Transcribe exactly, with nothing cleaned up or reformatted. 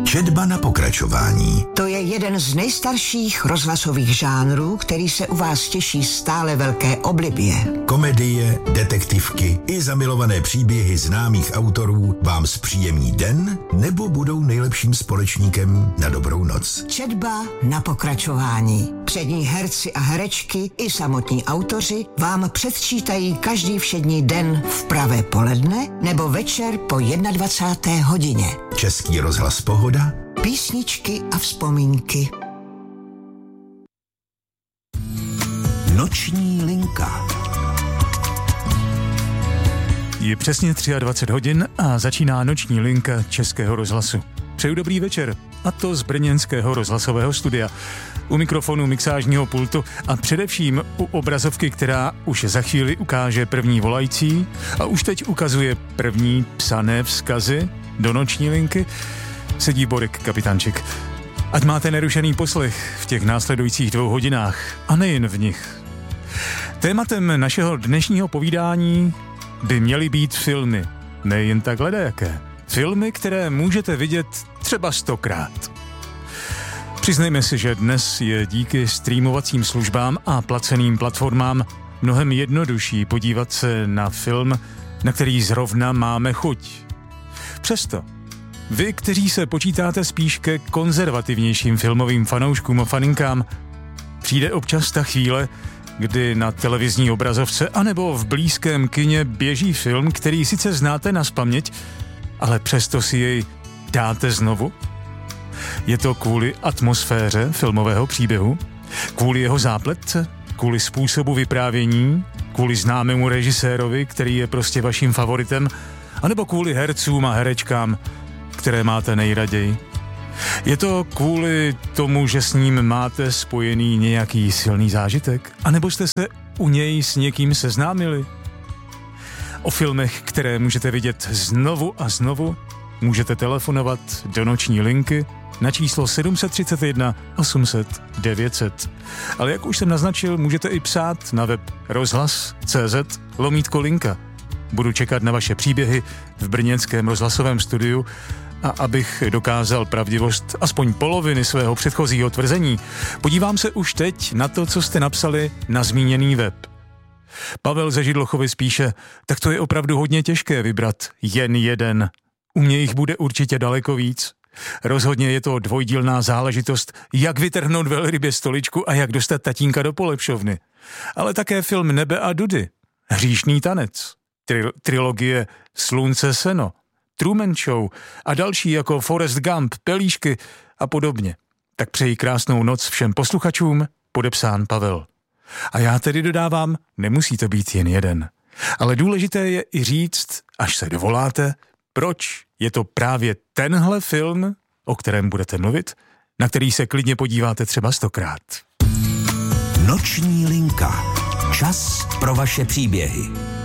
Četba na pokračování. To je jeden z nejstarších rozhlasových žánrů, který se u vás těší stále velké oblibě. Komedie, detektivky i zamilované příběhy známých autorů vám zpříjemní den nebo budou nejlepším společníkem na dobrou noc. Četba na pokračování. Přední herci a herečky i samotní autoři vám předčítají každý všední den v pravé poledne nebo večer po dvacáté jedné hodině. Český rozhlas Pohoda. Písničky a vzpomínky. Noční linka. Je přesně dvacet tři hodin a začíná noční linka Českého rozhlasu. Přeju dobrý večer, a to z brněnského rozhlasového studia. U mikrofonu, mixážního pultu a především u obrazovky, která už za chvíli ukáže první volající a už teď ukazuje první psané vzkazy do noční linky, sedí Borek Kapitančik. Ať máte nerušený poslech v těch následujících dvou hodinách a nejen v nich. Tématem našeho dnešního povídání by měly být filmy, nejen tak ledajaké. Filmy, které můžete vidět třeba stokrát. Přiznejme si, že dnes je díky streamovacím službám a placeným platformám mnohem jednodušší podívat se na film, na který zrovna máme chuť. Přesto, vy, kteří se počítáte spíš ke konzervativnějším filmovým fanouškům a faninkám, přijde občas ta chvíle, kdy na televizní obrazovce anebo v blízkém kině běží film, který sice znáte nazpaměť, ale přesto si jej dáte znovu? Je to kvůli atmosféře filmového příběhu? Kvůli jeho zápletce? Kvůli způsobu vyprávění? Kvůli známému režisérovi, který je prostě vaším favoritem? A nebo kvůli hercům a herečkám, které máte nejraději? Je to kvůli tomu, že s ním máte spojený nějaký silný zážitek? A nebo jste se u něj s někým seznámili? O filmech, které můžete vidět znovu a znovu, můžete telefonovat do noční linky na číslo sedm set třicet jedna osm set devět set. Ale jak už jsem naznačil, můžete i psát na web rozhlas tečka cé zet lomítko linka. Budu čekat na vaše příběhy v brněnském rozhlasovém studiu a abych dokázal pravdivost aspoň poloviny svého předchozího tvrzení, podívám se už teď na to, co jste napsali na zmíněný web. Pavel ze Židlochovic píše, tak to je opravdu hodně těžké vybrat jen jeden. U mě jich bude určitě daleko víc. Rozhodně je to dvojdílná záležitost, jak vytrhnout velrybě stoličku a jak dostat tatínka do polepšovny. Ale také film Nebe a Dudy, Hříšný tanec, tri- trilogie Slunce seno, Truman Show a další jako Forrest Gump, Pelíšky a podobně. Tak přeji krásnou noc všem posluchačům, podepsán Pavel. A já tedy dodávám, nemusí to být jen jeden. Ale důležité je i říct, až se dovoláte, proč je to právě tenhle film, o kterém budete mluvit, na který se klidně podíváte třeba stokrát. Noční linka. Čas pro vaše příběhy.